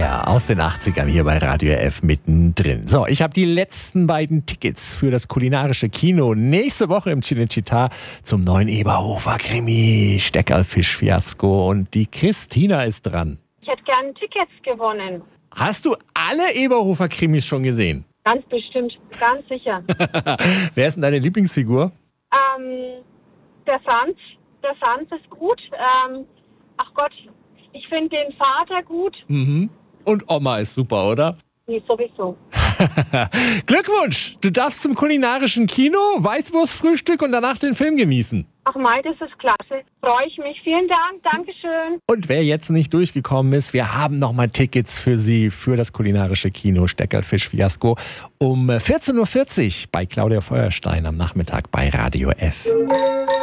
Flair aus den 80ern hier bei Radio F mittendrin. So, ich habe die letzten beiden Tickets für das kulinarische Kino nächste Woche im Cinecittà zum neuen Eberhofer-Krimi Steckerlfisch-Fiasko und die Christina ist dran. Ich hätte gerne Tickets gewonnen. Hast du alle Eberhofer-Krimis schon gesehen? Ganz bestimmt, ganz sicher. Wer ist denn deine Lieblingsfigur? Der Franz. Der Franz ist gut. Ach Gott, ich finde den Vater gut. Mhm. Und Oma ist super, oder? Nee, sowieso. Glückwunsch! Du darfst zum kulinarischen Kino, Weißwurstfrühstück und danach den Film genießen. Ach Mai, das ist klasse. Freue ich mich. Vielen Dank. Dankeschön. Und wer jetzt nicht durchgekommen ist, wir haben nochmal Tickets für Sie für das kulinarische Kino Steckerlfisch-Fiasko um 14.40 Uhr bei Claudia Feuerstein am Nachmittag bei Radio F.